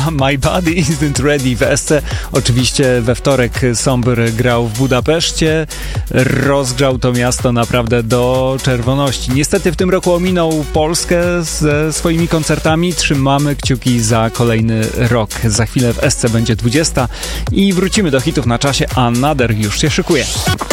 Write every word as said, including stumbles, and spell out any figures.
My Body Isn't Ready w Esce. Oczywiście we wtorek Somber grał w Budapeszcie. Rozgrzał to miasto naprawdę do czerwoności. Niestety w tym roku ominął Polskę ze swoimi koncertami. Trzymamy kciuki za kolejny rok. Za chwilę w Esce będzie dwudziesta i wrócimy do hitów na czasie. Another już się szykuje.